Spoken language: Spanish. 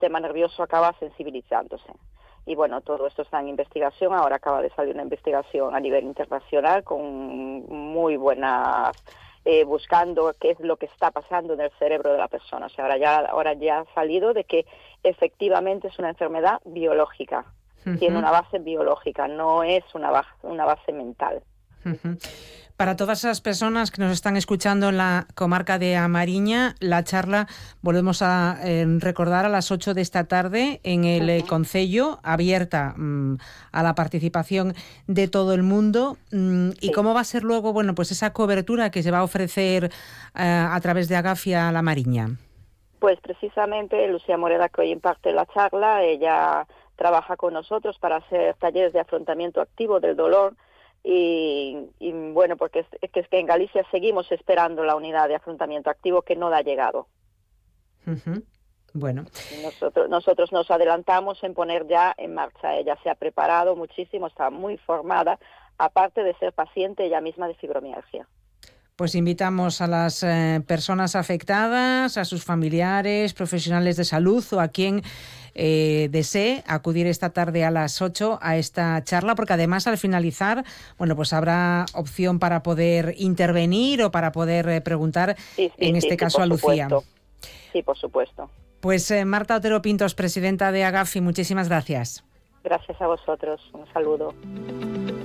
sistema nervioso acaba sensibilizándose. Y bueno, todo esto está en investigación. Ahora acaba de salir una investigación a nivel internacional con muy buena, buscando qué es lo que está pasando en el cerebro de la persona. O sea, ahora ya ha salido de que efectivamente es una enfermedad biológica. Tiene una base biológica, no es una base mental. Para todas esas personas que nos están escuchando en la comarca de A Mariña, la charla volvemos a recordar a las 8 de esta tarde en el Concello, abierta a la participación de todo el mundo. ¿Y cómo va a ser luego, bueno, pues esa cobertura que se va a ofrecer a través de Agafia a La Mariña? Pues precisamente Lucía Moreda, que hoy imparte la charla, ella trabaja con nosotros para hacer talleres de afrontamiento activo del dolor. Y bueno, porque es que en Galicia seguimos esperando la unidad de afrontamiento activo que no ha llegado. Bueno. Nosotros nos adelantamos en poner ya en marcha. Ella se ha preparado muchísimo, está muy formada, aparte de ser paciente ella misma de fibromialgia. Pues invitamos a las personas afectadas, a sus familiares, profesionales de salud o a quien desee acudir esta tarde a las 8 a esta charla, porque además al finalizar, bueno, pues habrá opción para poder intervenir o para poder preguntar, en este caso a Lucía. Sí, por supuesto. Pues Marta Otero Pintos, presidenta de Agafi, muchísimas gracias. Gracias a vosotros, un saludo.